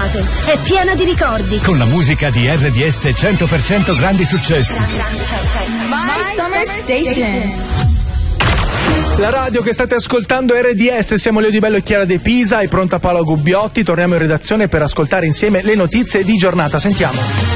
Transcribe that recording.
estate, è piena di ricordi. Con la musica di RDS 100% grandi successi. My Summer Station. La radio che state ascoltando è RDS, siamo Leo Di Bello e Chiara De Pisa, è pronta Paola Gubbiotti, torniamo in redazione per ascoltare insieme le notizie di giornata, sentiamo.